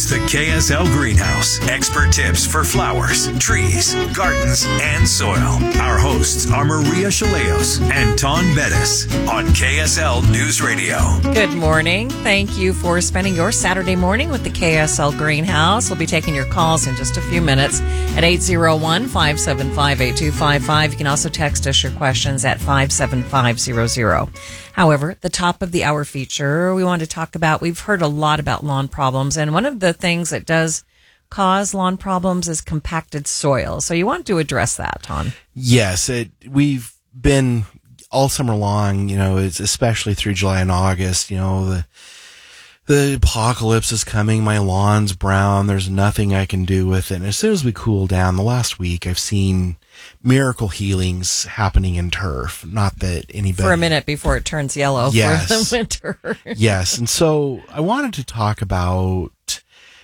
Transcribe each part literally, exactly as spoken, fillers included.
It's the K S L Greenhouse. Expert tips for flowers, trees, gardens, and soil. Our hosts are Maria Chaleos and Ton Bettis on K S L News Radio. Good morning. Thank you for spending your Saturday morning with the K S L Greenhouse. We'll be taking your calls in just a few minutes at eight zero one, five seven five, eight two five five. You can also text us your questions at five seven five zero zero. However, the top of the hour feature, we want to talk about, we've heard a lot about lawn problems, and one of the things that does cause lawn problems is compacted soil. So you want to address that, Ton. Yes, it, we've been all summer long, you know, it's especially through July and August, you know, the the apocalypse is coming, my lawn's brown, there's nothing I can do with it. And as soon as we cool down, the last week, I've seen miracle healings happening in turf. Not that anybody... For a minute before it turns yellow yes. for the winter. Yes, and so I wanted to talk about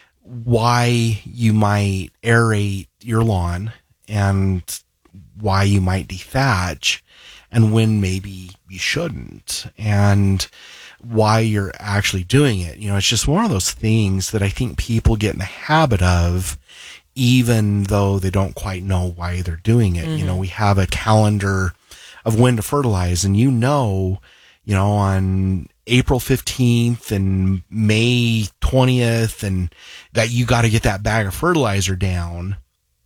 why you might aerate your lawn and why you might dethatch and when maybe you shouldn't, and why you're actually doing it. You know, it's just one of those things that I think people get in the habit of, even though they don't quite know why they're doing it. Mm-hmm. You know, we have a calendar of when to fertilize, and you know, you know, on April fifteenth and May twentieth, and that you got to get that bag of fertilizer down.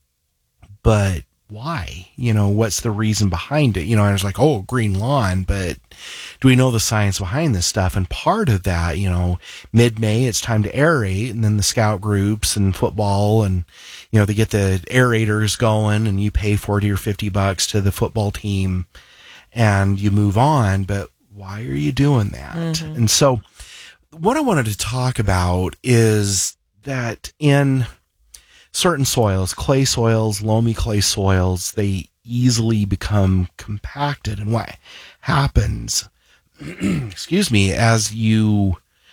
But why? You know, what's the reason behind it? You know, and it's like, oh, green lawn, but do we know the science behind this stuff? And part of that, you know, mid-May, it's time to aerate, and then the scout groups and football, and, you know, they get the aerators going, and you pay forty or fifty bucks to the football team, and you move on. But why are you doing that? Mm-hmm. And so what I wanted to talk about is that in certain soils, clay soils, loamy clay soils, they easily become compacted. And what happens, excuse me, as you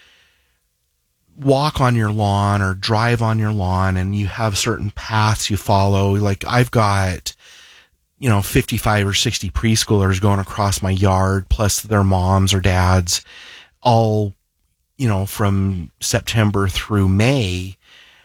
walk on your lawn or drive on your lawn and you have certain paths you follow, like I've got, you know, fifty-five or sixty preschoolers going across my yard, plus their moms or dads, all, you know, from September through May.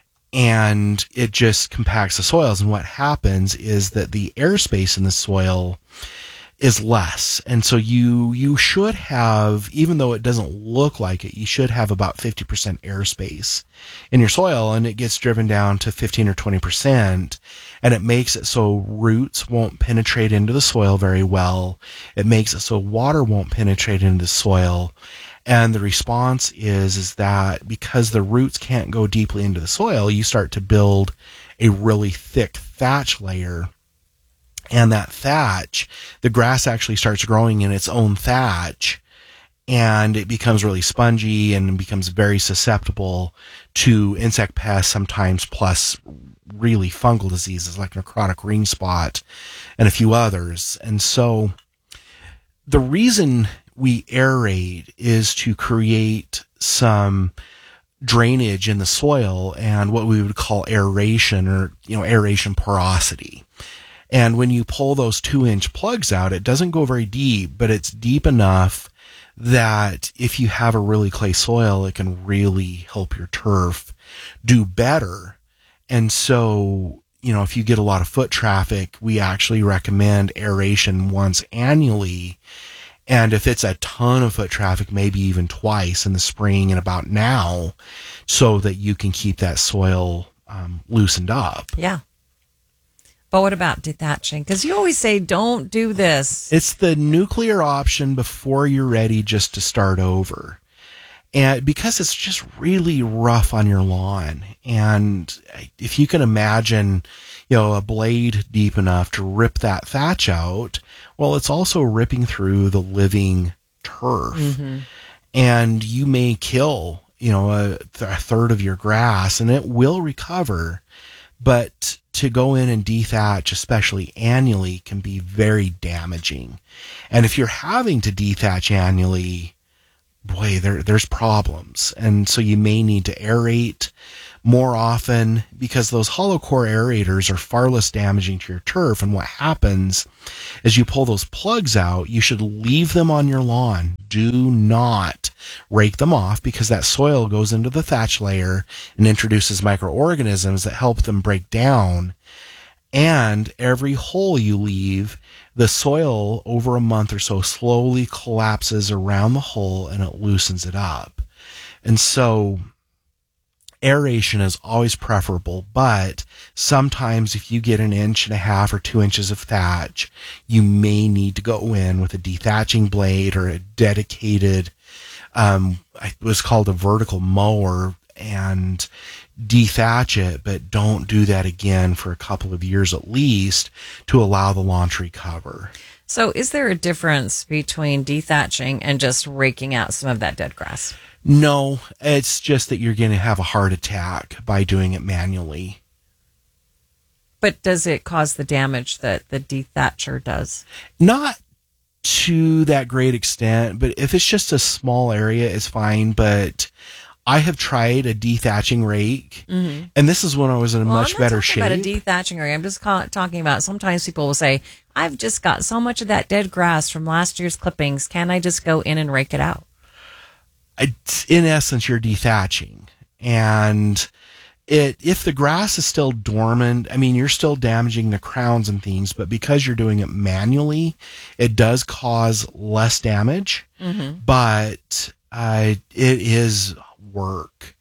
And it just compacts the soils. And what happens is that the airspace in the soil is less. And so you, you should have, even though it doesn't look like it, you should have about fifty percent airspace in your soil, and it gets driven down to fifteen or twenty percent. And it makes it so roots won't penetrate into the soil very well. It makes it so water won't penetrate into the soil. And the response is, is that because the roots can't go deeply into the soil, you start to build a really thick thatch layer. And that thatch, the grass actually starts growing in its own thatch, and it becomes really spongy and becomes very susceptible to insect pests sometimes, plus really fungal diseases like necrotic ring spot and a few others. And so the reason we aerate is to create some drainage in the soil and what we would call aeration, or, you know, aeration porosity. And when you pull those two inch plugs out, it doesn't go very deep, but it's deep enough that if you have a really clay soil, it can really help your turf do better. And so, you know, if you get a lot of foot traffic, we actually recommend aeration once annually. And if it's a ton of foot traffic, maybe even twice in the spring and about now, so that you can keep that soil um, loosened up. Yeah. But what about dethatching? Because you always say, don't do this. It's the nuclear option before you're ready just to start over. And because it's just really rough on your lawn. And if you can imagine, you know, a blade deep enough to rip that thatch out, well, it's also ripping through the living turf. Mm-hmm. And you may kill, you know, a, a third of your grass, and it will recover. But to go in and dethatch, especially annually, can be very damaging. And if you're having to dethatch annually, boy, there there's problems. And so you may need to aerate. more often, because those hollow core aerators are far less damaging to your turf. And what happens is you pull those plugs out, you should leave them on your lawn. Do not rake them off, because that soil goes into the thatch layer and introduces microorganisms that help them break down. And every hole you leave, the soil over a month or so slowly collapses around the hole and it loosens it up. And so aeration is always preferable, but sometimes if you get an inch and a half or two inches of thatch, you may need to go in with a dethatching blade or a dedicated, um, it was called a vertical mower, and dethatch it, but don't do that again for a couple of years at least to allow the lawn to recover. So is there a difference between dethatching and just raking out some of that dead grass? No, it's just that you're going to have a heart attack by doing it manually. But does it cause the damage that the dethatcher does? Not to that great extent, but if it's just a small area, it's fine. But I have tried a dethatching rake, mm-hmm. and this is when I was in a well, much I'm not better talking shape. About a dethatching rake, I'm just call, talking about. Sometimes people will say, "I've just got so much of that dead grass from last year's clippings. Can I just go in and rake it out?" It's, in essence, you're dethatching, and it if the grass is still dormant, I mean, you're still damaging the crowns and things, but because you're doing it manually, it does cause less damage. Mm-hmm. But uh, it is work,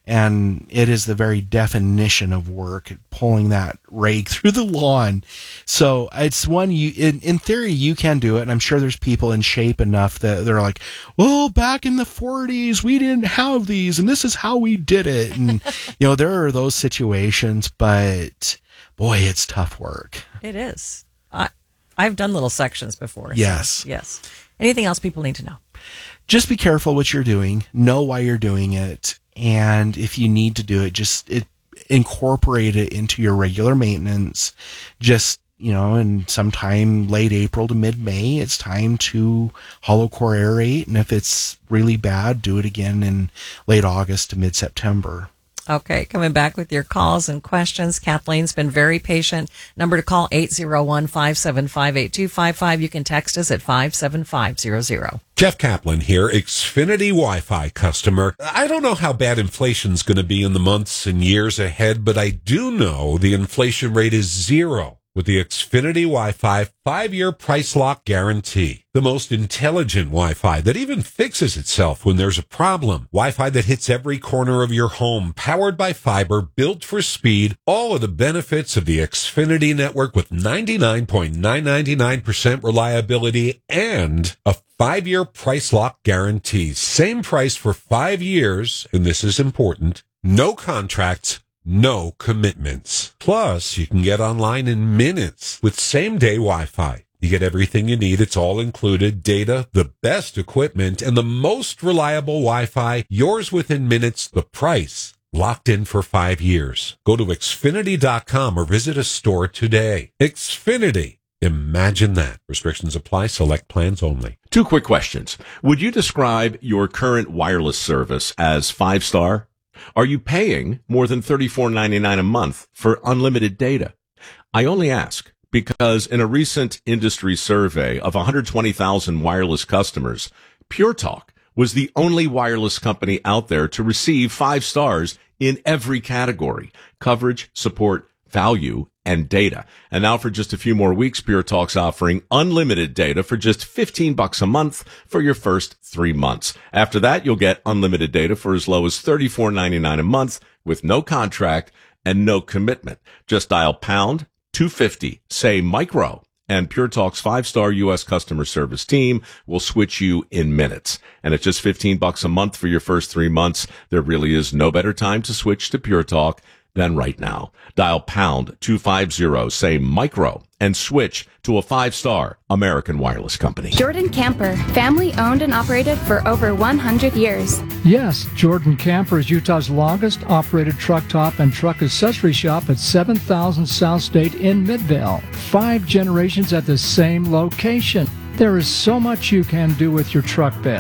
and it is the very definition of work, pulling that rake through the lawn. So it's one you in, in theory you can do it, and I'm sure there's people in shape enough that they're like, well, back in the forties we didn't have these and this is how we did it. And you know, there are those situations, but boy, it's tough work. It is. I I've done little sections before. Yes. So, yes. Anything else people need to know? Just be careful what you're doing. Know why you're doing it. And if you need to do it, just it, incorporate it into your regular maintenance. Just, you know, and sometime late April to mid-May, it's time to hollow core aerate. And if it's really bad, do it again in late August to mid-September. Okay, coming back with your calls and questions. Kathleen's been very patient. Number to call, eight oh one, five seven five, eight two five five. You can text us at five seven five zero zero. Jeff Kaplan here, Xfinity Wi-Fi customer. I don't know how bad inflation's going to be in the months and years ahead, but I do know the inflation rate is zero with the Xfinity Wi-Fi five-year price lock guarantee. The most intelligent Wi-Fi that even fixes itself when there's a problem. Wi-Fi that hits every corner of your home, powered by fiber, built for speed. All of the benefits of the Xfinity network with ninety-nine point nine nine nine percent reliability and a five-year price lock guarantee. Same price for five years, and this is important, no contracts, no commitments. Plus, you can get online in minutes with same-day Wi-Fi. You get everything you need. It's all included. Data, the best equipment, and the most reliable Wi-Fi. Yours within minutes. The price locked in for five years. Go to Xfinity dot com or visit a store today. Xfinity. Imagine that. Restrictions apply. Select plans only. Two quick questions. Would you describe your current wireless service as five-star? Are you paying more than thirty-four ninety-nine a month for unlimited data? I only ask because in a recent industry survey of one hundred twenty thousand wireless customers, Pure Talk was the only wireless company out there to receive five stars in every category: coverage, support, value, and data. And now for just a few more weeks, Pure Talk's offering unlimited data for just fifteen bucks a month for your first three months. After that, you'll get unlimited data for as low as thirty-four ninety-nine a month with no contract and no commitment. Just dial pound two fifty, say micro, and Pure Talk's five-star U S customer service team will switch you in minutes. And at just fifteen bucks a month for your first three months, there really is no better time to switch to Pure Talk than right now. Dial pound two fifty, say micro, and switch to a five-star American wireless company. Jordan Camper, family owned and operated for over one hundred years. Yes, Jordan Camper is Utah's longest operated truck top and truck accessory shop at seven thousand South State in Midvale. Five generations at the same location. There is so much you can do with your truck bed.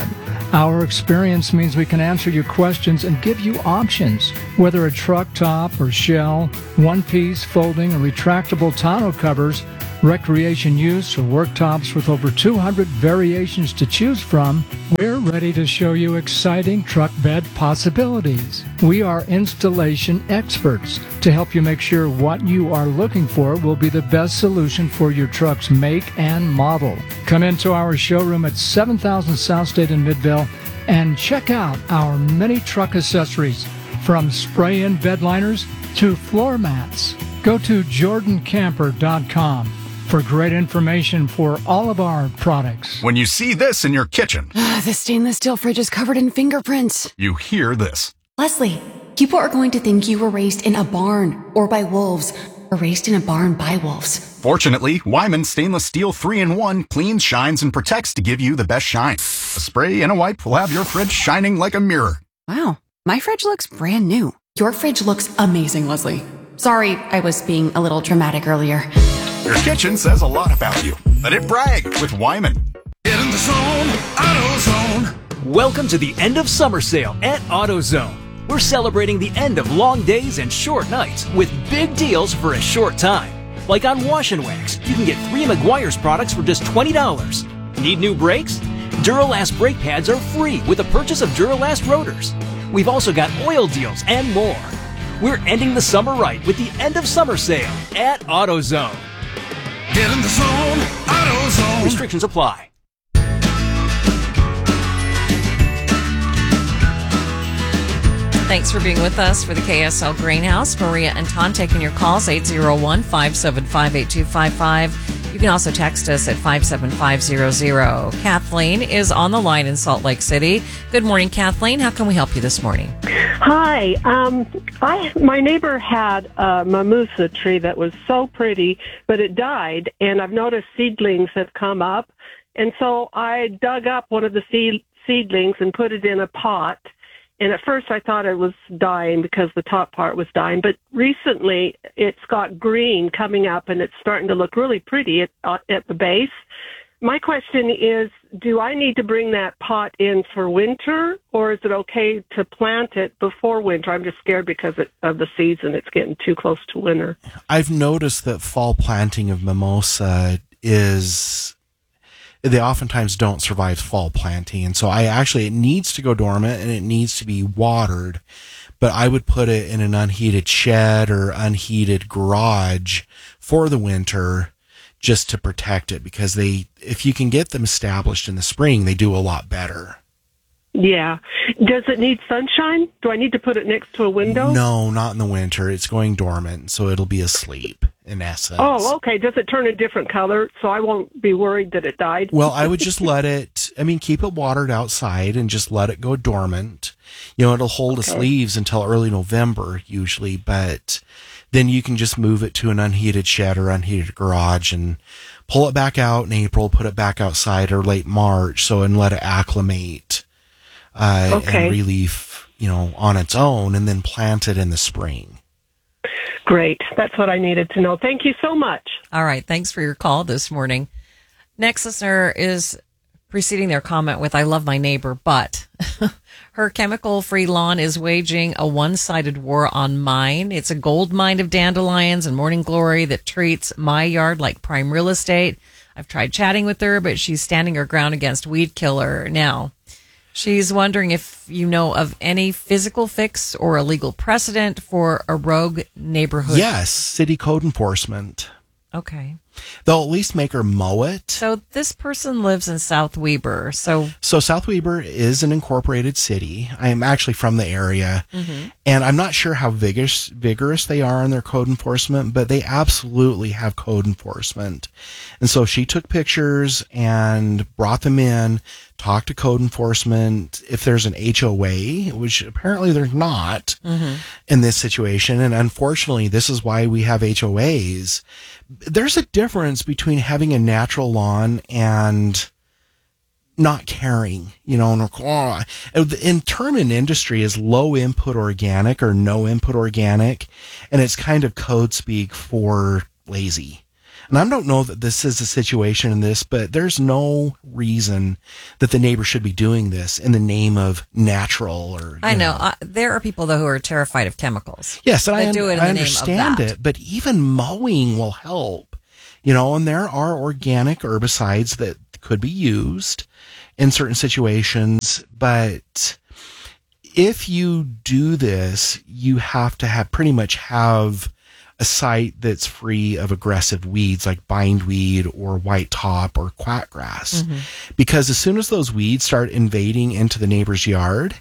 Our experience means we can answer your questions and give you options. Whether a truck top or shell, one-piece, folding, or retractable tonneau covers, recreation use, or worktops with over two hundred variations to choose from, we're ready to show you exciting truck bed possibilities. We are installation experts to help you make sure what you are looking for will be the best solution for your truck's make and model. Come into our showroom at seven thousand South State in Midvale and check out our many truck accessories, from spray-in bed liners to floor mats. Go to jordan camper dot com for great information for all of our products. When you see this in your kitchen, Uh, the stainless steel fridge is covered in fingerprints. you hear this. Leslie, people are going to think you were raised in a barn or by wolves, or raised in a barn by wolves. Fortunately, Wyman Stainless Steel three in one cleans, shines, and protects to give you the best shine. A spray and a wipe will have your fridge shining like a mirror. Wow, my fridge looks brand new. Your fridge looks amazing, Leslie. Sorry, I was being a little dramatic earlier. Your kitchen says a lot about you. Let it brag with Wyman. Get in the zone, AutoZone. Welcome to the end of summer sale at AutoZone. We're celebrating the end of long days and short nights with big deals for a short time. Like on Wash and Wax, you can get three Meguiar's products for just twenty dollars. Need new brakes? Duralast brake pads are free with the purchase of Duralast rotors. We've also got oil deals and more. We're ending the summer right with the end of summer sale at AutoZone. Get in the zone, AutoZone. Restrictions apply. Thanks for being with us for the K S L Greenhouse. Maria and Ton taking your calls, eight zero one, five seven five, eight two five five. You can also text us at five seven five zero zero. Kathleen is on the line in Salt Lake City. Good morning, Kathleen. How can we help you this morning? Hi. Um, I my neighbor had a mimosa tree that was so pretty, but it died, and I've noticed seedlings have come up. And so I dug up one of the seed, seedlings and put it in a pot. And at first I thought it was dying because the top part was dying. But recently it's got green coming up, and it's starting to look really pretty at, uh, at the base. My question is, do I need to bring that pot in for winter, or is it okay to plant it before winter? I'm just scared because it, of the season. It's getting too close to winter. I've noticed that fall planting of mimosa is, they oftentimes don't survive fall planting. And so I actually, it needs to go dormant and it needs to be watered, but I would put it in an unheated shed or unheated garage for the winter just to protect it, because they, if you can get them established in the spring, they do a lot better. Yeah. Does it need sunshine? Do I need to put it next to a window? No, not in the winter. It's going dormant, so it'll be asleep in essence. Oh, okay. Does it turn a different color so I won't be worried that it died? Well, I would just let it, I mean, keep it watered outside and just let it go dormant. You know, it'll hold Okay. its leaves until early November usually, but then you can just move it to an unheated shed or unheated garage and pull it back out in April, put it back outside or late March, so and let it acclimate uh, Okay. and relief, you know, on its own, and then plant it in the spring. Great. That's what I needed to know. Thank you so much. All right. Thanks for your call this morning. Next listener is preceding their comment with, I love my neighbor, but her chemical-free lawn is waging a one-sided war on mine. It's a gold mine of dandelions and morning glory that treats my yard like prime real estate. I've tried chatting with her, but she's standing her ground against weed killer. Now, she's wondering if you know of any physical fix or a legal precedent for a rogue neighborhood. Yes, city code enforcement. Okay. They'll at least make her mow it. So this person lives in South Weber. So So South Weber is an incorporated city. I am actually from the area, mm-hmm. and I'm not sure how vigorous, vigorous they are in their code enforcement, but they absolutely have code enforcement. And so she took pictures and brought them in, talked to code enforcement. If there's an H O A, which apparently there's not mm-hmm. in this situation, and unfortunately this is why we have H O As, there's a difference between having a natural lawn and not caring, you know, and, oh, the term in industry is low input organic or no input organic. And it's kind of code speak for lazy. And I don't know that this is a situation in this, but there's no reason that the neighbor should be doing this in the name of natural or. I know. know. Uh, there are people, though, who are terrified of chemicals. Yes, and they I, do it in I the name understand of that. it, but even mowing will help. You know, and there are organic herbicides that could be used in certain situations, but if you do this, you have to have pretty much have a site that's free of aggressive weeds like bindweed or white top or quackgrass. Mm-hmm. Because as soon as those weeds start invading into the neighbor's yard,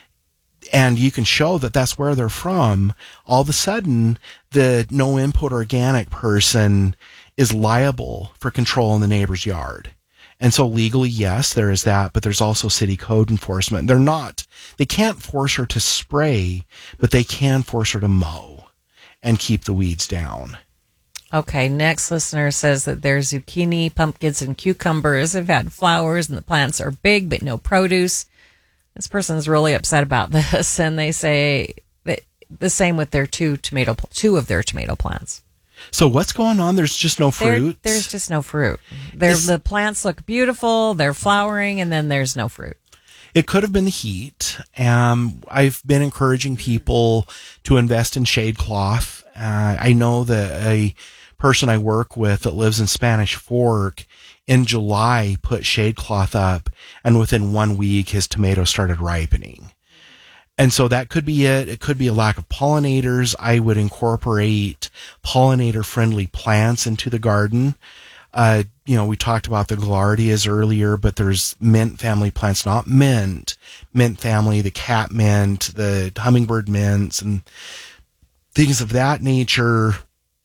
and you can show that that's where they're from, all of a sudden the no input organic person is liable for control in the neighbor's yard. And so legally, yes, there is that, but there's also city code enforcement. They're not, they can't force her to spray, but they can force her to mow and keep the weeds down. Okay, next listener says that their zucchini, pumpkins, and cucumbers have had flowers and the plants are big but no produce. This person's really upset about this, and they say that the same with their two tomato, two of their tomato plants. So what's going on? There's just no fruit? There, there's just no fruit. They're, the plants look beautiful, they're flowering, and then there's no fruit. It could have been the heat. Um, I've been encouraging people to invest in shade cloth. Uh, I know that a person I work with that lives in Spanish Fork in July put shade cloth up, and within one week his tomatoes started ripening. And so that could be it. It could be a lack of pollinators. I would incorporate pollinator-friendly plants into the garden. Uh, you know, we talked about the Gaillardias earlier, but there's mint family plants, not mint, mint family, the cat mint, the hummingbird mints, and things of that nature.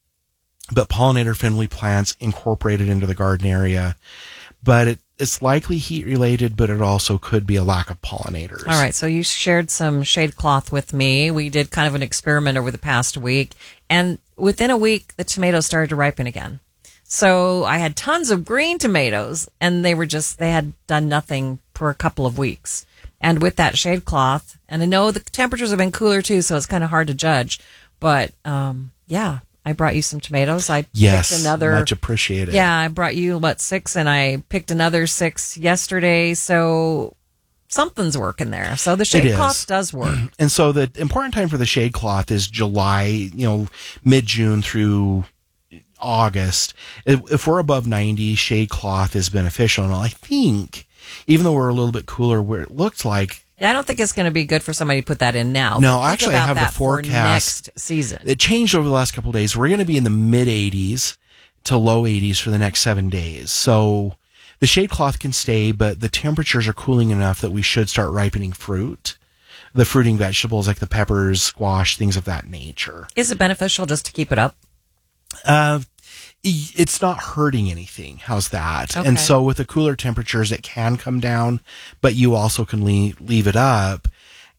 But pollinator-friendly plants incorporated into the garden area. But it, it's likely heat-related, but it also could be a lack of pollinators. All right, so you shared some shade cloth with me. We did kind of an experiment over the past week, and within a week, the tomatoes started to ripen again. So I had tons of green tomatoes, and they were just, they had done nothing for a couple of weeks. And with that shade cloth, and I know the temperatures have been cooler too, so it's kind of hard to judge, but um, yeah. I brought you some tomatoes. I yes, picked another. Much appreciated. Yeah, I brought you what six, and I picked another six yesterday. So something's working there. So the shade cloth does work. And so the important time for the shade cloth is July, you know, mid June through August. If, if we're above ninety, shade cloth is beneficial. And I think, even though we're a little bit cooler, where it looked like. Yeah, I don't think it's going to be good for somebody to put that in now. No, actually, I have the forecast. For next season. It changed over the last couple of days. We're going to be in the mid eighties to low eighties for the next seven days. So the shade cloth can stay, but the temperatures are cooling enough that we should start ripening fruit. The fruiting vegetables like the peppers, squash, things of that nature. Is it beneficial just to keep it up? Uh, it's not hurting anything. How's that? Okay. And so with the cooler temperatures, it can come down, but you also can leave, leave it up.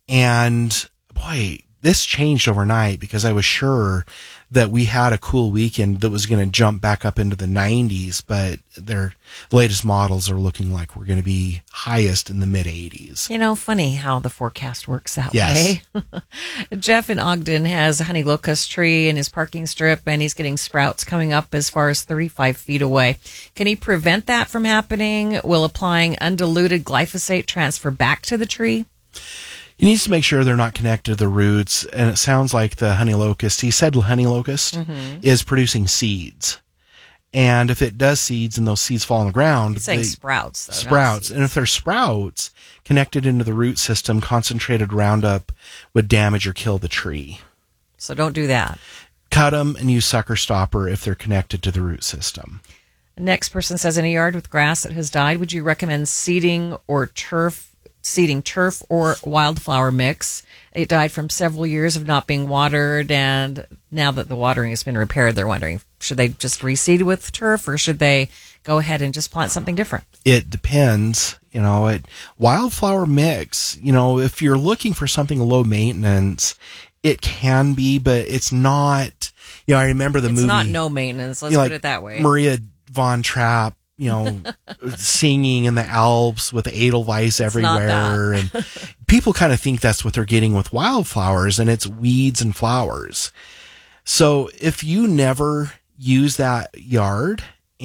And boy, this changed overnight because I was sure that we had a cool weekend that was going to jump back up into the nineties, but their latest models are looking like we're going to be highest in the mid eighties. You know, funny how the forecast works that yes. way. Jeff in Ogden has a honey locust tree in his parking strip, and he's getting sprouts coming up as far as thirty-five feet away. Can he prevent that from happening? Will applying undiluted glyphosate transfer back to the tree? He needs to make sure they're not connected to the roots. And it sounds like the honey locust, he said honey locust, mm-hmm. is producing seeds. And if it does seeds and those seeds fall on the ground. He's saying sprouts. Though, sprouts. And if they're sprouts connected into the root system, concentrated Roundup would damage or kill the tree. So don't do that. Cut them and use sucker stopper if they're connected to the root system. The next person says, in a yard with grass that has died, would you recommend seeding or turf? Seeding turf or wildflower mix. It died from several years of not being watered, and now that the watering has been repaired, they're wondering, should they just reseed with turf or should they go ahead and just plant something different? It depends. You know, it wildflower mix, you know, if you're looking for something low maintenance, it can be, but it's not, you know, I remember the it's movie. It's not no maintenance, let's you know, put like it that way. Maria von Trapp, you know, singing in the Alps with Edelweiss everywhere. And people kind of think that's what they're getting with wildflowers, and it's weeds and flowers. So if you never use that yard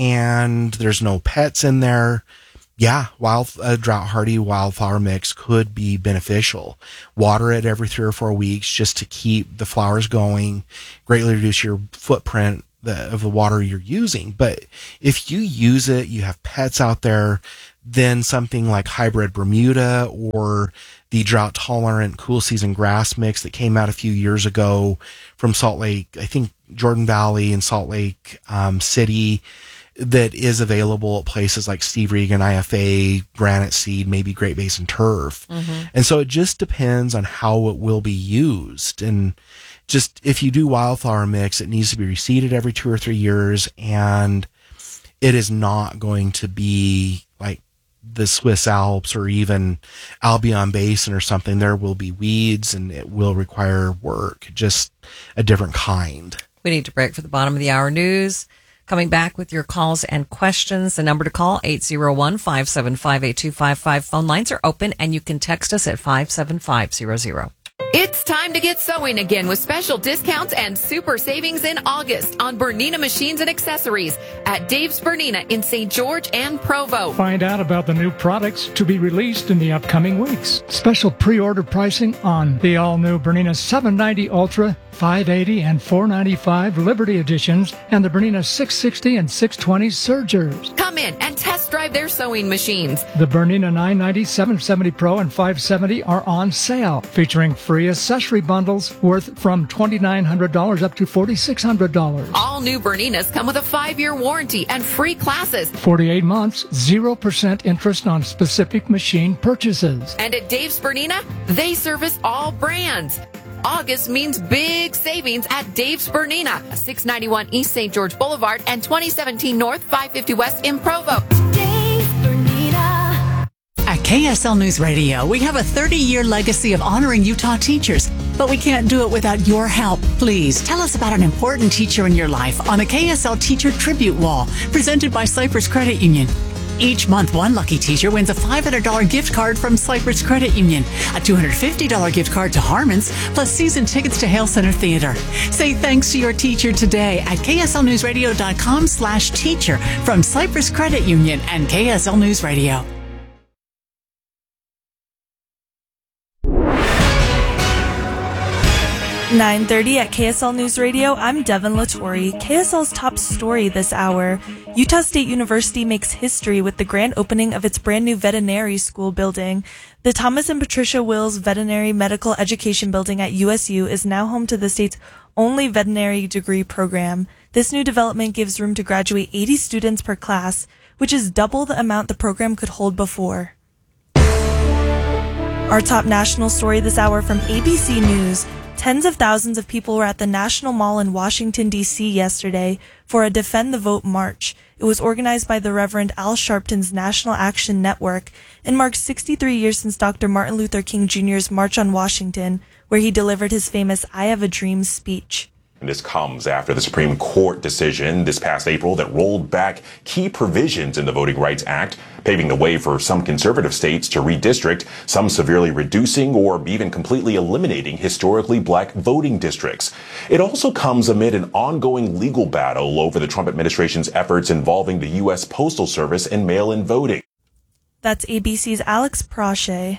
and there's no pets in there, yeah, wild, a drought hardy wildflower mix could be beneficial. Water it every three or four weeks just to keep the flowers going, greatly reduce your footprint the, of the water you're using. But if you use it, you have pets out there, then something like hybrid Bermuda or the drought tolerant cool season grass mix that came out a few years ago from Salt Lake, I think Jordan Valley and Salt Lake um, City, that is available at places like Steve Regan, I F A, Granite Seed, maybe Great Basin Turf. Mm-hmm. And so it just depends on how it will be used. And just if you do wildflower mix, it needs to be reseeded every two or three years. And it is not going to be like the Swiss Alps or even Albion Basin or something. There will be weeds and it will require work, just a different kind. We need to break for the bottom of the hour news. Coming back with your calls and questions. The number to call, eight oh one, five seven five, eight two five five. Phone lines are open, and you can text us at five seven five zero zero. It's time to get sewing again with special discounts and super savings in August on Bernina machines and accessories at Dave's Bernina in Saint George and Provo. Find out about the new products to be released in the upcoming weeks. Special pre-order pricing on the all-new Bernina seven ninety Ultra, five eighty and four ninety-five Liberty editions, and the Bernina six sixty and six twenty Surgers. Come in and test drive their sewing machines. The Bernina nine ninety, seven seventy Pro, and five seventy are on sale, featuring free accessory bundles worth from twenty-nine hundred dollars up to forty-six hundred dollars. All new Berninas come with a five-year warranty and free classes. forty-eight months, zero percent interest on specific machine purchases. And at Dave's Bernina, they service all brands. August means big savings at Dave's Bernina, six ninety-one East Saint George Boulevard and twenty seventeen North, five fifty West in Provo. Dave's Bernina. At K S L News Radio, we have a thirty-year legacy of honoring Utah teachers, but we can't do it without your help. Please tell us about an important teacher in your life on a K S L Teacher Tribute Wall presented by Cypress Credit Union. Each month, one lucky teacher wins a five hundred dollars gift card from Cypress Credit Union, a two hundred fifty dollars gift card to Harmon's, plus season tickets to Hale Center Theater. Say thanks to your teacher today at kslnewsradio.com slash teacher from Cypress Credit Union and K S L News Radio. nine thirty at K S L News Radio. I'm Devin Latore. K S L's top story this hour. Utah State University makes history with the grand opening of its brand new veterinary school building. The Thomas and Patricia Wills Veterinary Medical Education Building at U S U is now home to the state's only veterinary degree program. This new development gives room to graduate eighty students per class, which is double the amount the program could hold before. Our top national story this hour from A B C News. Tens of thousands of people were at the National Mall in Washington, D C yesterday for a Defend the Vote march. It was organized by the Reverend Al Sharpton's National Action Network and marks sixty-three years since Doctor Martin Luther King Junior's March on Washington, where he delivered his famous I Have a Dream speech. And this comes after the Supreme Court decision this past April that rolled back key provisions in the Voting Rights Act, paving the way for some conservative states to redistrict, some severely reducing or even completely eliminating historically black voting districts. It also comes amid an ongoing legal battle over the Trump administration's efforts involving the U S Postal Service and mail-in voting. That's A B C's Alex Prache.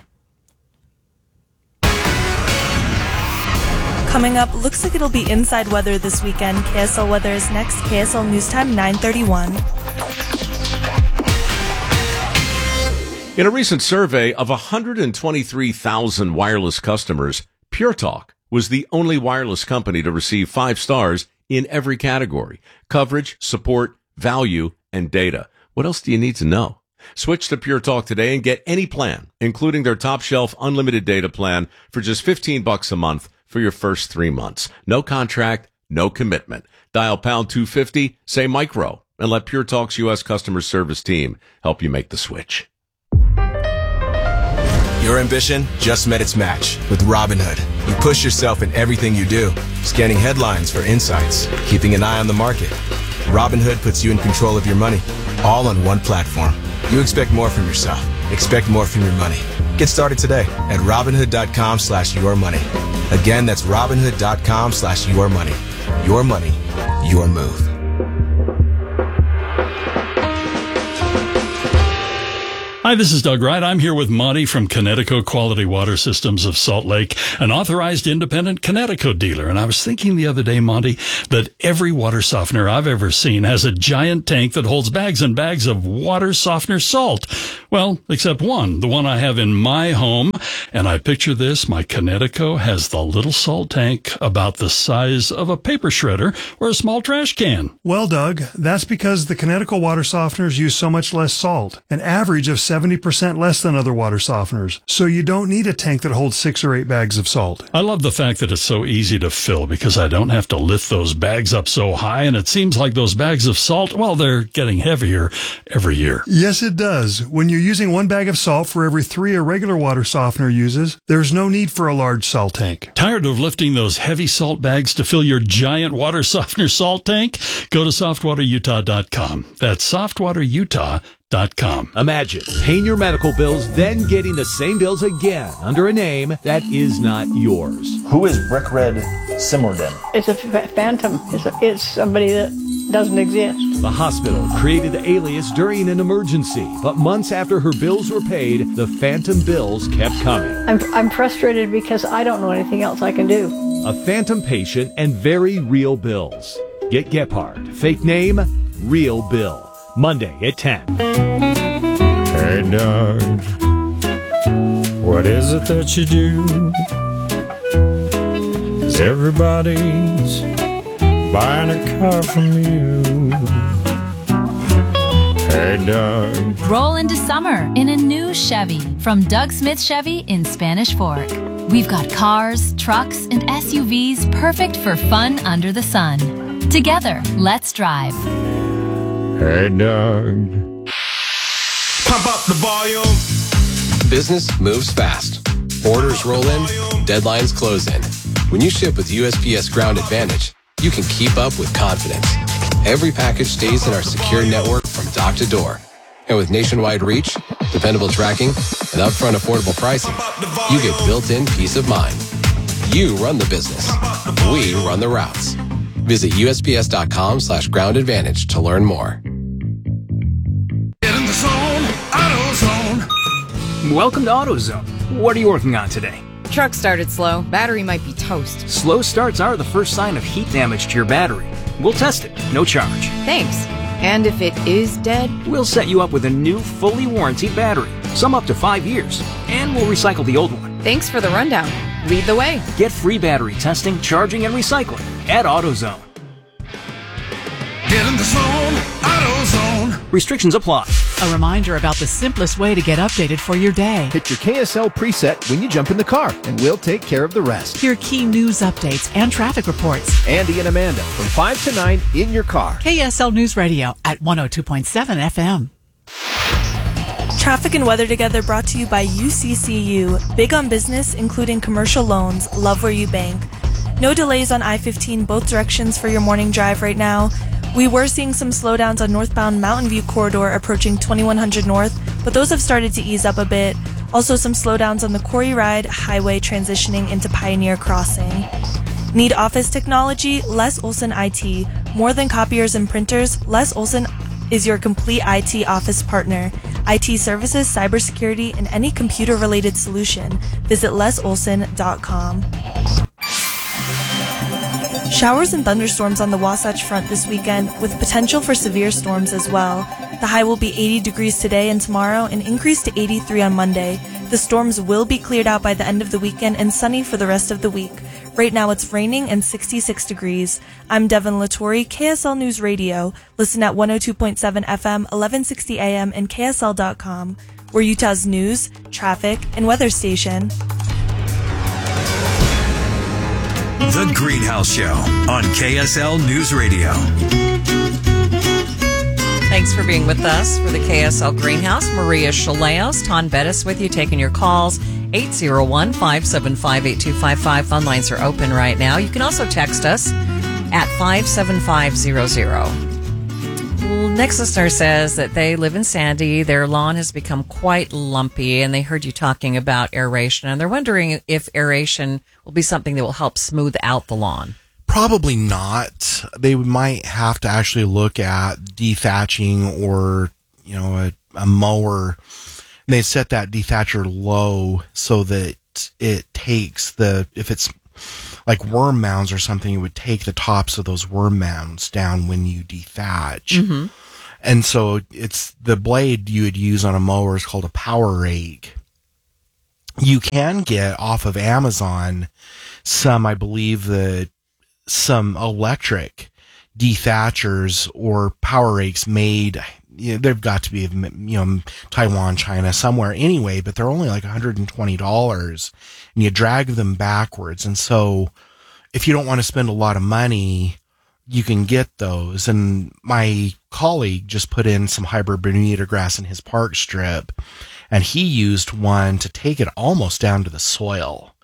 Coming up, looks like it'll be inside weather this weekend. K S L weather is next. K S L News Time, nine thirty-one. In a recent survey of one hundred twenty-three thousand wireless customers, Pure Talk was the only wireless company to receive five stars in every category: coverage, support, value, and data. What else do you need to know? Switch to Pure Talk today and get any plan, including their top shelf unlimited data plan, for just fifteen bucks a month for your first three months. No contract, no commitment. Dial pound two fifty, say micro, and let Pure Talk's U S customer service team help you make the switch. Your ambition just met its match with Robinhood. You push yourself in everything you do, scanning headlines for insights, keeping an eye on the market. Robinhood puts you in control of your money, all on one platform. You expect more from yourself. Expect more from your money. Get started today at Robinhood.com slash your money. Again, that's Robinhood.com slash your money. Your money, your move. Hi, this is Doug Wright. I'm here with Monty from Connecticut Quality Water Systems of Salt Lake, an authorized independent Connecticut dealer. And I was thinking the other day, Monty, that every water softener I've ever seen has a giant tank that holds bags and bags of water softener salt. Well, except one, the one I have in my home. And I picture this, my Connecticut has the little salt tank about the size of a paper shredder or a small trash can. Well, Doug, that's because the Connecticut water softeners use so much less salt, an average of seventy percent less than other water softeners. So you don't need a tank that holds six or eight bags of salt. I love the fact that it's so easy to fill because I don't have to lift those bags up so high, and it seems like those bags of salt, well, they're getting heavier every year. Yes, it does. When you're using one bag of salt for every three a regular water softener uses, there's no need for a large salt tank. Tired of lifting those heavy salt bags to fill your giant water softener salt tank? Go to soft water utah dot com. That's soft water utah dot com. Imagine paying your medical bills, then getting the same bills again under a name that is not yours. Who is Brick Red Simmerden? It's a f- phantom. It's, a, it's somebody that doesn't exist. The hospital created the alias during an emergency, but months after her bills were paid, the phantom bills kept coming. I'm, I'm frustrated because I don't know anything else I can do. A phantom patient and very real bills. Get Gephardt. Fake name, Real Bill. Monday at ten. Hey, Doug, what is it that you do? 'Cause everybody's buying a car from you. Hey, Doug. Roll into summer in a new Chevy from Doug Smith Chevy in Spanish Fork. We've got cars, trucks, and S U Vs perfect for fun under the sun. Together, let's drive. Hey, Doug. Pump up the volume. Business moves fast. Orders roll in, deadlines close in. When you ship with U S P S Ground Advantage, you can keep up with confidence. Every package stays in our secure network from dock to door. And with nationwide reach, dependable tracking, and upfront affordable pricing, you get built-in peace of mind. You run the business. We run the routes. Visit U S P S dot com slash ground advantage to learn more. Get in the zone, AutoZone. Welcome to AutoZone. What are you working on today? Truck started slow. Battery might be toast. Slow starts are the first sign of heat damage to your battery. We'll test it, no charge. Thanks. And if it is dead? We'll set you up with a new, fully warranted battery, some up to five years, and we'll recycle the old one. Thanks for the rundown. Lead the way. Get free battery testing, charging, and recycling at AutoZone. Get in the zone, AutoZone. Restrictions apply. A reminder about the simplest way to get updated for your day. Hit your K S L preset when you jump in the car, and we'll take care of the rest. Hear key news updates and traffic reports. Andy and Amanda from five to nine in your car. K S L News Radio at one oh two point seven F M. Traffic and weather together brought to you by U C C U. Big on business, including commercial loans. Love where you bank. No delays on I fifteen both directions for your morning drive right now. We were seeing some slowdowns on northbound Mountain View corridor approaching twenty-one hundred North, but those have started to ease up a bit. Also some slowdowns on the Quarry Ride Highway transitioning into Pioneer Crossing. Need office technology? Les Olson I T. More than copiers and printers, Les Olson is your complete I T office partner. I T services, cybersecurity, and any computer-related solution. Visit les olson dot com. Showers and thunderstorms on the Wasatch Front this weekend, with potential for severe storms as well. The high will be eighty degrees today and tomorrow, and increase to eighty-three on Monday. The storms will be cleared out by the end of the weekend and sunny for the rest of the week. Right now it's raining and sixty-six degrees. I'm Devin Lattori, K S L News Radio. Listen at one oh two point seven F M, eleven sixty A M, and K S L dot com. We're Utah's news, traffic, and weather station. The Greenhouse Show on K S L News Radio. Thanks for being with us for the K S L Greenhouse. Maria Chaleos, Ton Bettis with you, taking your calls. eight oh one, five seven five, eight two five five. Phone lines are open right now. You can also text us at five seven five zero zero. Next listener says that they live in Sandy. Their lawn has become quite lumpy, and they heard you talking about aeration, and they're wondering if aeration will be something that will help smooth out the lawn. Probably not. They might have to actually look at dethatching or, you know, a, a mower they set that dethatcher low so that it takes the, if it's like worm mounds or something, it would take the tops of those worm mounds down when you dethatch. Mm-hmm. And so it's the blade you would use on a mower is called a power rake. You can get off of Amazon some, I believe, that some electric dethatchers or power rakes made. You know, they've got to be, you know, Taiwan, China, somewhere anyway, but they're only like one hundred twenty dollars, and you drag them backwards. And so if you don't want to spend a lot of money, you can get those. And my colleague just put in some hybrid Bermuda grass in his park strip, and he used one to take it almost down to the soil.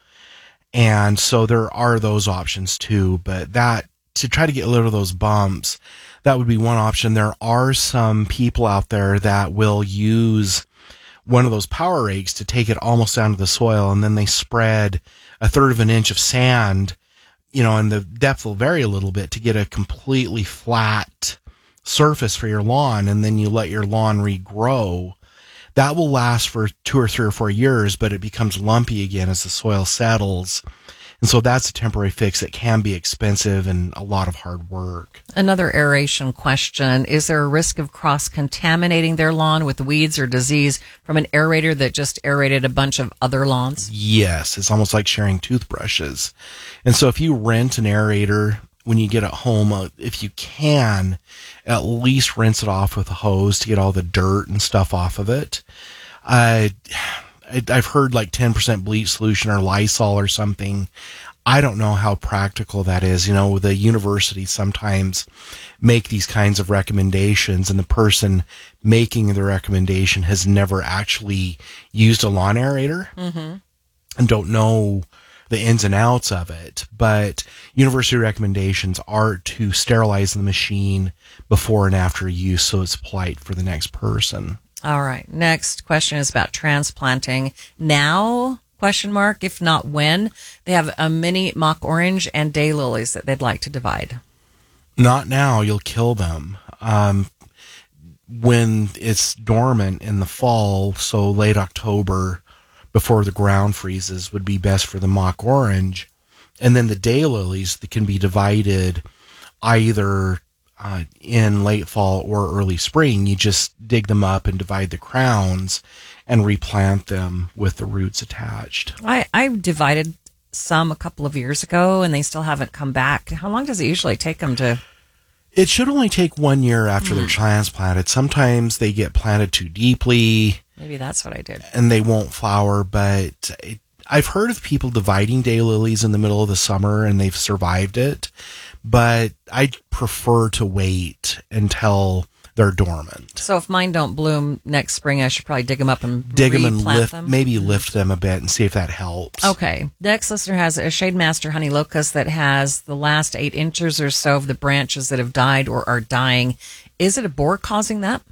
And so there are those options too, but that, to try to get rid of those bumps, that would be one option. There are some people out there that will use one of those power rakes to take it almost down to the soil, and then they spread a third of an inch of sand, you know, and the depth will vary a little bit to get a completely flat surface for your lawn, and then you let your lawn regrow. That will last for two or three or four years, but it becomes lumpy again as the soil settles. And so that's a temporary fix that can be expensive and a lot of hard work. Another aeration question. Is there a risk of cross-contaminating their lawn with weeds or disease from an aerator that just aerated a bunch of other lawns? Yes. It's almost like sharing toothbrushes. And so if you rent an aerator when you get it home, uh, if you can, at least rinse it off with a hose to get all the dirt and stuff off of it. Uh, I've heard like ten percent bleach solution or Lysol or something. I don't know how practical that is. You know, the universities sometimes make these kinds of recommendations, and the person making the recommendation has never actually used a lawn aerator Mm-hmm. and don't know the ins and outs of it. But university recommendations are to sterilize the machine before and after use so it's polite for the next person. All right. Next question is about transplanting now, question mark, if not when. They have a mini mock orange and daylilies that they'd like to divide. Not now. You'll kill them. Um, when it's dormant in the fall, so late October, before the ground freezes, would be best for the mock orange. And then the daylilies that can be divided either Uh, in late fall or early spring. You just dig them up and divide the crowns and replant them with the roots attached. I, I divided some a couple of years ago, and they still haven't come back. How long does it usually take them to? It should only take one year after mm. they're transplanted. Sometimes they get planted too deeply. Maybe that's what I did. And they won't flower, but it, I've heard of people dividing daylilies in the middle of the summer and they've survived it. But I prefer to wait until they're dormant. So if mine don't bloom next spring, I should probably dig them up and dig them and lift, them? maybe lift them a bit and see if that helps. Okay. Next listener has a Shade Master honey locust that has the last eight inches or so of the branches that have died or are dying. Is it a borer causing that?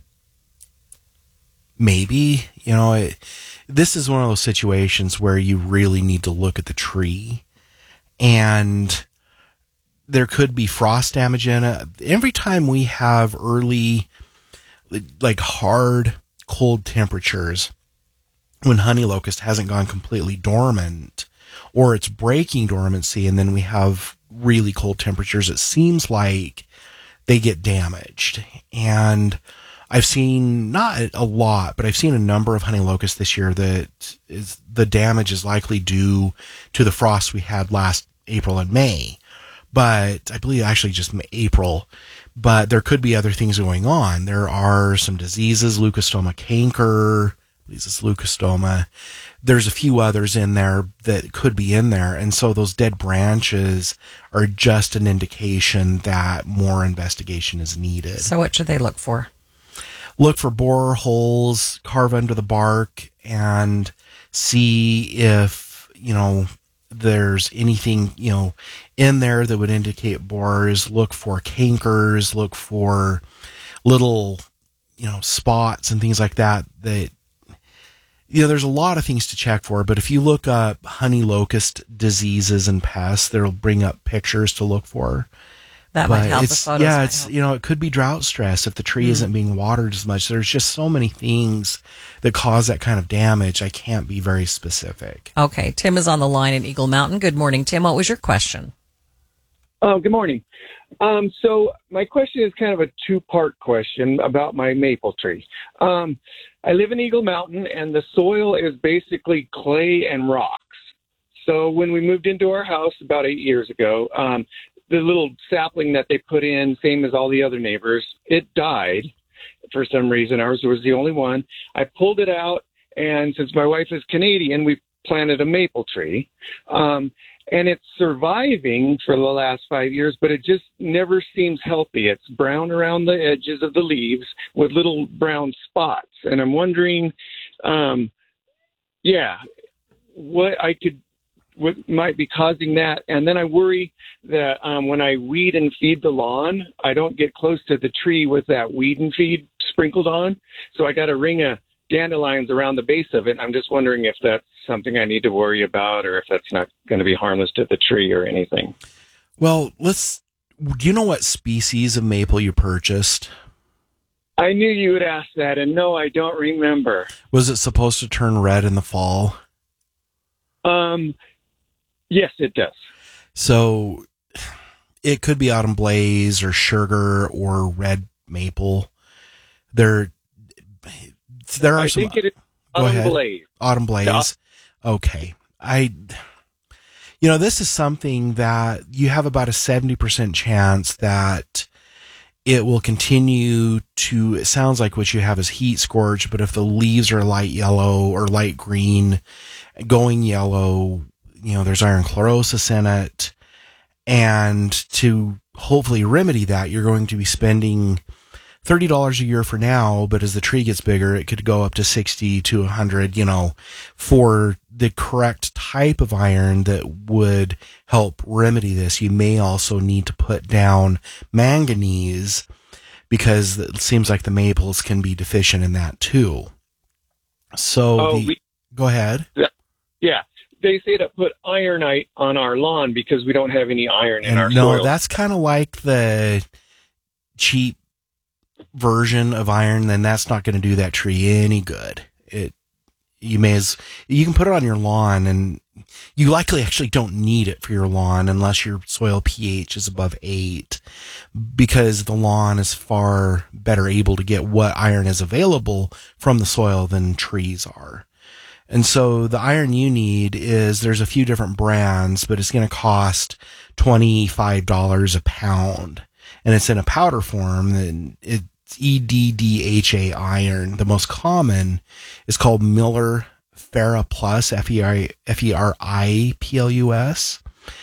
Maybe. You know, it, this is one of those situations where you really need to look at the tree, and there could be frost damage in it. Every time we have early, like hard, cold temperatures, when honey locust hasn't gone completely dormant, or it's breaking dormancy, and then we have really cold temperatures, it seems like they get damaged. And I've seen, not a lot, but I've seen a number of honey locusts this year that is, the damage is likely due to the frost we had last April and May. But I believe actually just April, but there could be other things going on. There are some diseases, Leucostoma canker, I believe it's Leucostoma. There's a few others in there that could be in there. And so those dead branches are just an indication that more investigation is needed. So what should they look for? Look for borer holes, carve under the bark, and see if, you know, there's anything, you know, in there that would indicate borers. Look for cankers, look for little, you know, spots and things like that, that, you know, there's a lot of things to check for, but if you look up honey locust diseases and pests, that'll bring up pictures to look for. That but might help. It's, The photos yeah, might it's help. you know it could be drought stress if the tree Mm. isn't being watered as much. There's just so many things that cause that kind of damage. I can't be very specific. Okay, Tim is on the line in Eagle Mountain. Good morning, Tim. What was your question? Oh, good morning. Um, so my question is kind of a two-part question about my maple tree. Um, I live in Eagle Mountain, and the soil is basically clay and rocks. So when we moved into our house about eight years ago, um, the little sapling that they put in, same as all the other neighbors, it died for some reason. Ours was the only one. I pulled it out, and since my wife is Canadian, we planted a maple tree. Um, and it's surviving for the last five years, but it just never seems healthy. It's brown around the edges of the leaves with little brown spots. And I'm wondering, um, yeah, what I could, what might be causing that. And then I worry that um, when I weed and feed the lawn, I don't get close to the tree with that weed and feed sprinkled on. So I got a ring of dandelions around the base of it. I'm just wondering if that's something I need to worry about or if that's not going to be harmless to the tree or anything. Well, let's. Do you know what species of maple you purchased? I knew you would ask that, and no, I don't remember. Was it supposed to turn red in the fall? Um, yes, it does. So it could be Autumn Blaze or Sugar or Red Maple. There, there are I some. think it is Go Autumn ahead. Blaze. Autumn Blaze. Okay. I, you know, this is something that you have about a seventy percent chance that it will continue to, it sounds like what you have is heat scorch, but if the leaves are light yellow or light green, going yellow, you know, there's iron chlorosis in it. And to hopefully remedy that, you're going to be spending thirty dollars a year for now, but as the tree gets bigger, it could go up to sixty to one hundred, you know, for the correct type of iron that would help remedy this. You may also need to put down manganese because it seems like the maples can be deficient in that too. So Oh, the, we- go ahead. Yeah. They say to put ironite on our lawn because we don't have any iron in And our no, soil. that's kind of like the cheap version of iron, then that's not going to do that tree any good. It, you may as, you can put it on your lawn and you likely actually don't need it for your lawn unless your soil pH is above eight, because the lawn is far better able to get what iron is available from the soil than trees are. And so the iron you need is, there's a few different brands, but it's going to cost twenty-five dollars a pound. And it's in a powder form, and it's E D D H A iron. The most common is called Miller Ferra Plus, F E R I P L U S.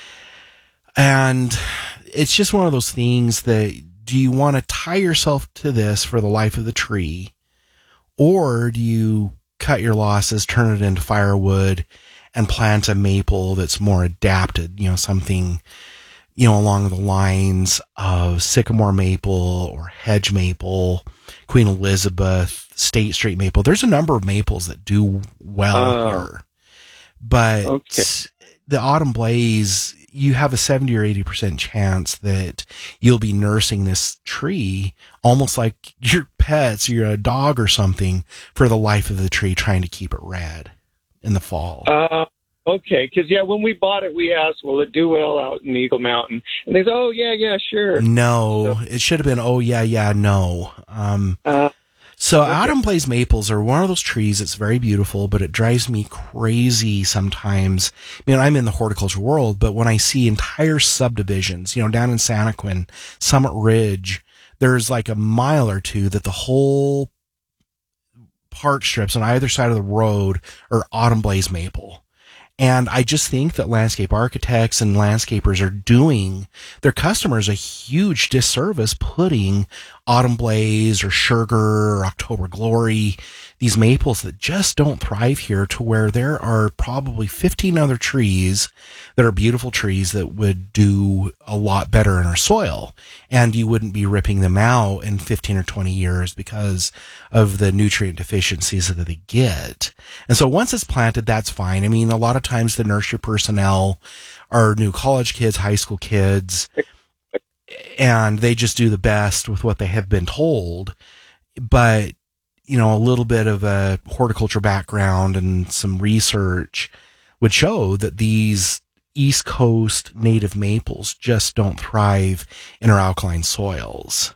And it's just one of those things that, do you want to tie yourself to this for the life of the tree? Or do you cut your losses, turn it into firewood, and plant a maple that's more adapted, you know, something, you know, along the lines of sycamore maple or hedge maple, Queen Elizabeth, State Street maple. There's a number of maples that do well Oh. here. But Okay. the Autumn Blaze, you have a seventy or eighty percent chance that you'll be nursing this tree almost like your pets, you're a dog or something, for the life of the tree, trying to keep it red in the fall. Uh, okay, because, yeah, when we bought it, we asked, will it do well out in Eagle Mountain? And they said, oh, yeah, yeah, sure. No, it should have been, oh, yeah, yeah, no. Um, Uh, so Autumn Blaze maples are one of those trees that's very beautiful, but it drives me crazy sometimes. I mean, I'm in the horticulture world, but when I see entire subdivisions, you know, down in Santaquin, Summit Ridge, there's like a mile or two that the whole park strips on either side of the road are Autumn Blaze maple. And I just think that landscape architects and landscapers are doing their customers a huge disservice putting Autumn Blaze or Sugar or October Glory, these maples that just don't thrive here, to where there are probably fifteen other trees that are beautiful trees that would do a lot better in our soil. And you wouldn't be ripping them out in fifteen or twenty years because of the nutrient deficiencies that they get. And so once it's planted, that's fine. I mean, a lot of times the nursery personnel are new college kids, high school kids. and they just do the best with what they have been told. But, you know, a little bit of a horticulture background and some research would show that these East Coast native maples just don't thrive in our alkaline soils.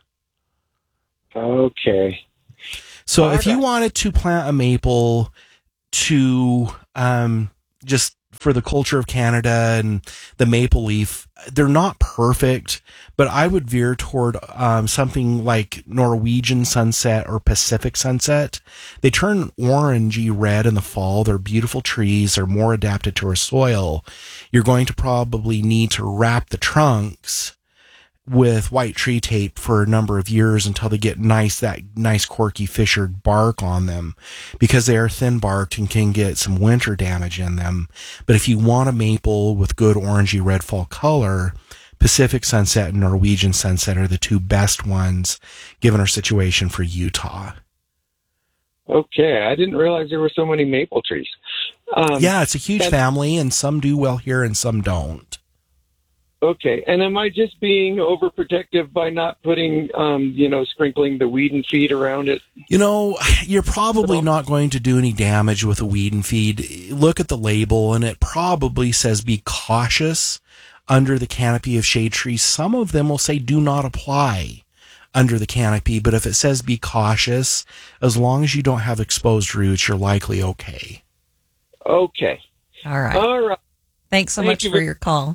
Okay. So All if right. you wanted to plant a maple to um, just for the culture of Canada and the maple leaf, they're not perfect, but I would veer toward um, something like Norwegian sunset or Pacific sunset. They turn orangey red in the fall. They're beautiful trees. They're more adapted to our soil. You're going to probably need to wrap the trunks with white tree tape for a number of years until they get nice, that nice corky fissured bark on them, because they are thin barked and can get some winter damage in them. But if you want a maple with good orangey red fall color, Pacific sunset and Norwegian sunset are the two best ones given our situation for Utah. Okay, I didn't realize there were so many maple trees. Um, yeah, it's a huge and- family, and some do well here and some don't. Okay, and am I just being overprotective by not putting, um, you know, sprinkling the weed and feed around it? You know, you're probably not going to do any damage with a weed and feed. Look at the label, and it probably says be cautious under the canopy of shade trees. Some of them will say do not apply under the canopy, but if it says be cautious, as long as you don't have exposed roots, you're likely okay. Okay. All right. All right. Thanks so Thank much you for very- your call.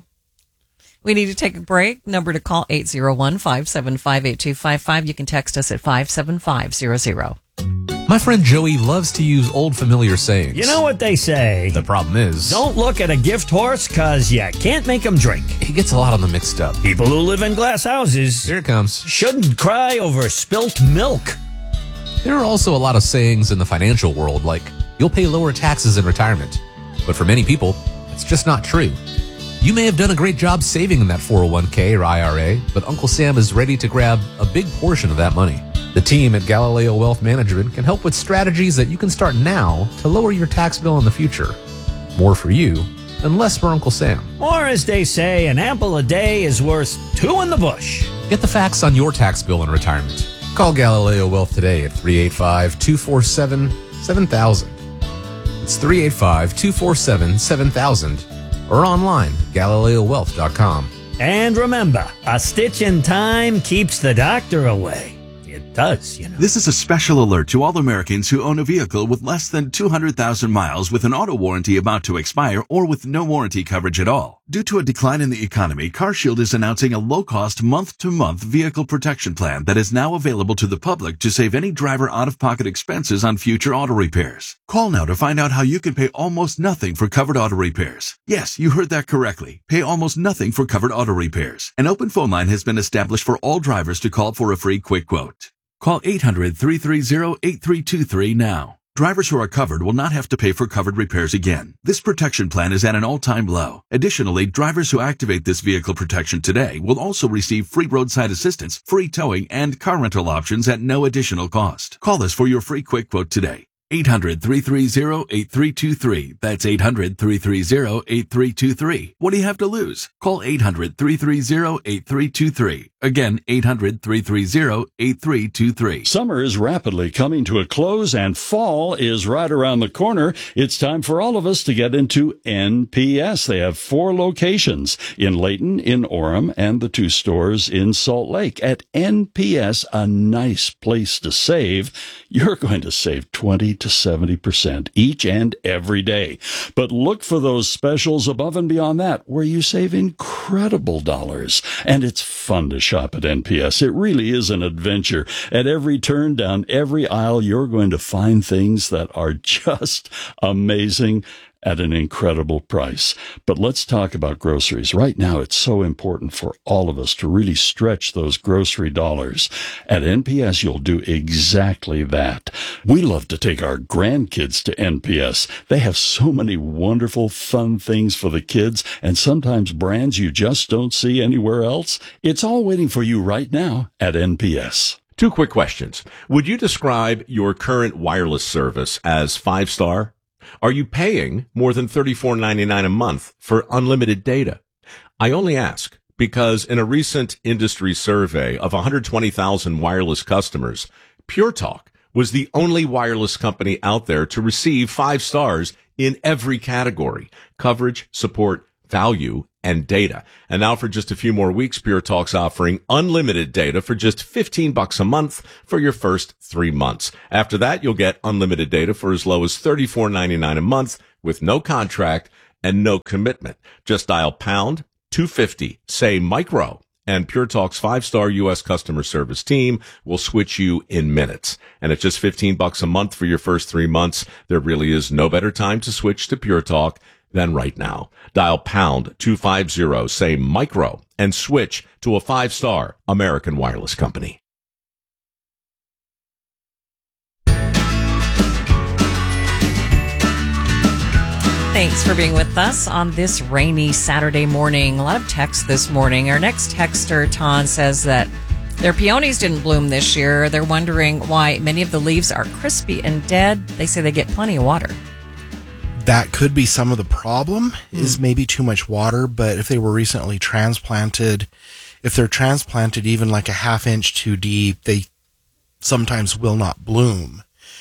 We need to take a break. Number to call eight zero one, five seven five, eight two five five. You can text us at five seven five zero zero. My friend Joey loves to use old familiar sayings. You know what they say. The problem is, Don't look at a gift horse, cause you can't make them drink. he gets a lot of them mixed up. People who live in glass houses Here it comes. shouldn't cry over spilt milk. There are also a lot of sayings in the financial world, like, you'll pay lower taxes in retirement. But for many people, it's just not true. You may have done a great job saving in that four oh one k or I R A, but Uncle Sam is ready to grab a big portion of that money. The team at Galileo Wealth Management can help with strategies that you can start now to lower your tax bill in the future. More for you and less for Uncle Sam. Or as they say, an apple a day is worth two in the bush. Get the facts on your tax bill in retirement. Call Galileo Wealth today at three eight five, two four seven, seven thousand. It's three eight five, two four seven, seven thousand. Or online, galileo wealth dot com. And remember, a stitch in time keeps the doctor away. It does, you know. This is a special alert to all Americans who own a vehicle with less than two hundred thousand miles with an auto warranty about to expire or with no warranty coverage at all. Due to a decline in the economy, CarShield is announcing a low-cost month-to-month vehicle protection plan that is now available to the public to save any driver out-of-pocket expenses on future auto repairs. Call now to find out how you can pay almost nothing for covered auto repairs. Yes, you heard that correctly. Pay almost nothing for covered auto repairs. An open phone line has been established for all drivers to call for a free quick quote. Call eight hundred, three three zero, eight three two three now. Drivers who are covered will not have to pay for covered repairs again. This protection plan is at an all-time low. Additionally, drivers who activate this vehicle protection today will also receive free roadside assistance, free towing, and car rental options at no additional cost. Call us for your free quick quote today. eight hundred, three three zero, eight three two three. That's eight hundred, three three zero, eight three two three. What do you have to lose? Call eight hundred, three three zero, eight three two three. Again, eight hundred, three three zero, eight three two three. Summer is rapidly coming to a close and fall is right around the corner. It's time for all of us to get into N P S. They have four locations in Layton, in Orem, and the two stores in Salt Lake. At N P S, a nice place to save. You're going to save twenty to seventy percent each and every day. But look for those specials above and beyond that where you save incredible dollars. And it's fun to shop at N P S. It really is an adventure. At every turn down every aisle, you're going to find things that are just amazing at an incredible price. But let's talk about groceries. Right now, it's so important for all of us to really stretch those grocery dollars. At N P S, you'll do exactly that. We love to take our grandkids to N P S. They have so many wonderful, fun things for the kids, and sometimes brands you just don't see anywhere else. It's all waiting for you right now at N P S. Two quick questions. Would you describe your current wireless service as five-star? Are you paying more than thirty-four ninety-nine a month for unlimited data? I only ask because in a recent industry survey of one hundred twenty thousand wireless customers, Pure Talk was the only wireless company out there to receive five stars in every category: coverage, support, value, and data. And now for just a few more weeks, Pure Talk's offering unlimited data for just fifteen bucks a month for your first three months. After that, you'll get unlimited data for as low as thirty-four ninety-nine a month with no contract and no commitment. Just dial pound two fifty, say micro, and Pure Talk's five-star U S customer service team will switch you in minutes. And at just fifteen bucks a month for your first three months, there really is no better time to switch to Pure Talk than right now. Dial pound two fifty, say micro, and switch to a five-star American wireless company. Thanks for being with us on this rainy Saturday morning. A lot of texts this morning. Our next texter, Ton, says that their peonies didn't bloom this year. They're wondering why many of the leaves are crispy and dead. They say they get plenty of water. That could be some of the problem, mm. is maybe too much water, but if they were recently transplanted, if they're transplanted even like a half inch too deep, they sometimes will not bloom.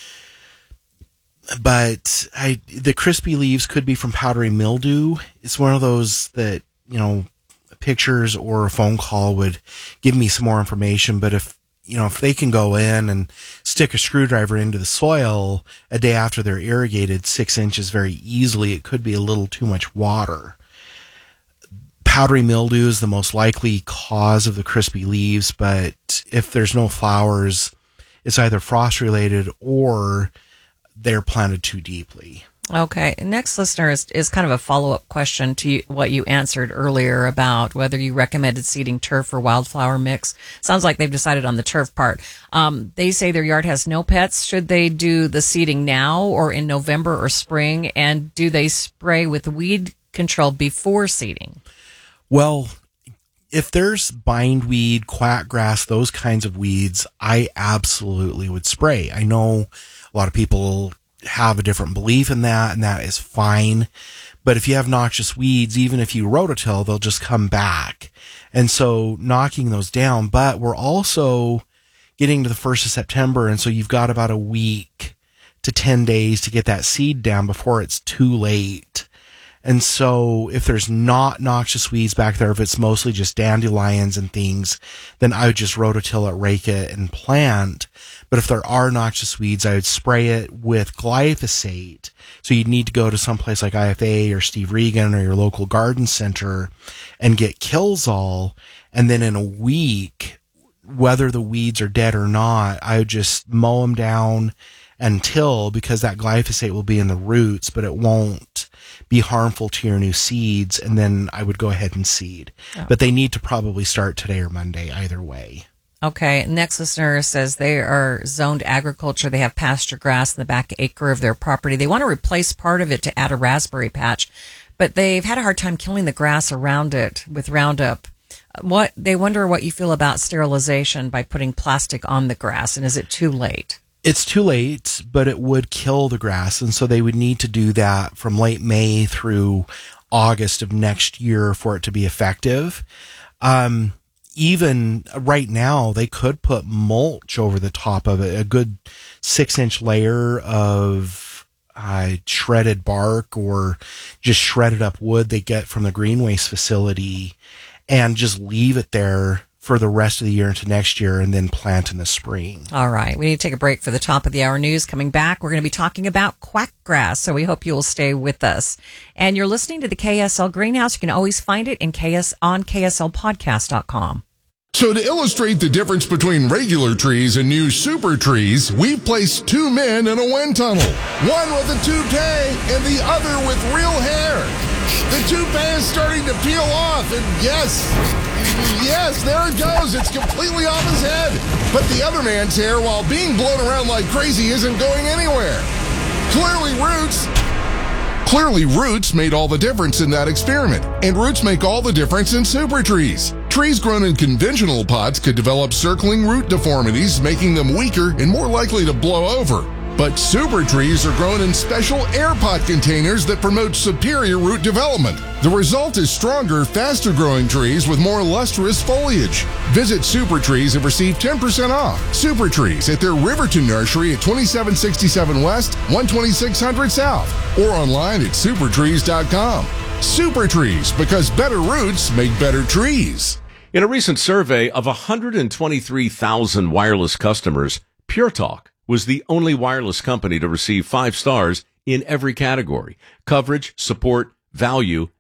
But I, the crispy leaves could be from powdery mildew. It's one of those that, you know, pictures or a phone call would give me some more information. But if, you know, if they can go in and stick a screwdriver into the soil a day after they're irrigated six inches very easily, it could be a little too much water. Powdery mildew is the most likely cause of the crispy leaves, but if there's no flowers, it's either frost related or they're planted too deeply. Okay. Next listener is, is kind of a follow-up question to you, what you answered earlier about whether you recommended seeding turf or wildflower mix. Sounds like they've decided on the turf part. Um, they say their yard has no pets. Should they do the seeding now or in November or spring? And do they spray with weed control before seeding? Well, if there's bindweed, quackgrass, those kinds of weeds, I absolutely would spray. I know a lot of people have a different belief in that, and that is fine. But if you have noxious weeds, even if you rototill, they'll just come back. And so knocking those down, but we're also getting to the first of September. And so you've got about a week to ten days to get that seed down before it's too late. And so if there's not noxious weeds back there, if it's mostly just dandelions and things, then I would just rototill it, rake it, and plant. But if there are noxious weeds, I would spray it with glyphosate. So you'd need to go to someplace like I F A or Steve Regan or your local garden center and get Killzall. And then in a week, whether the weeds are dead or not, I would just mow them down until, because that glyphosate will be in the roots, but it won't be harmful to your new seeds. And then I would go ahead and seed. Oh. But they need to probably start today or Monday, either way. Okay. Next listener says they are zoned agriculture. They have pasture grass in the back acre of their property. They want to replace part of it to add a raspberry patch, but they've had a hard time killing the grass around it with Roundup. What they wonder what you feel about sterilization by putting plastic on the grass, and is it too late? It's too late, but it would kill the grass, and so they would need to do that from late May through August of next year for it to be effective. Um, even right now, they could put mulch over the top of it, a good six-inch layer of uh, shredded bark or just shredded up wood they get from the green waste facility, and just leave it there for the rest of the year into next year, and then plant in the spring. All right. We need to take a break for the top of the hour news. Coming back, we're going to be talking about quackgrass, so we hope you will stay with us. And you're listening to the K S L Greenhouse. You can always find it in K S on K S L podcast dot com. So to illustrate the difference between regular trees and new super trees, we've placed two men in a wind tunnel. One with a toupee and the other with real hair. The toupee is starting to peel off, and yes, yes, there it goes. It's completely off his head. But the other man's hair, while being blown around like crazy, isn't going anywhere. Clearly roots... Clearly, roots made all the difference in that experiment, and roots make all the difference in super trees. Trees grown in conventional pots could develop circling root deformities, making them weaker and more likely to blow over. But super trees are grown in special air pot containers that promote superior root development. The result is stronger, faster growing trees with more lustrous foliage. Visit Super Trees and receive ten percent off. Super Trees at their Riverton Nursery at twenty-seven sixty-seven West, one twenty-six hundred South, or online at super trees dot com. Super Trees, because better roots make better trees. In a recent survey of one hundred twenty-three thousand wireless customers, Pure Talk was the only wireless company to receive five stars in every category: coverage, support, value,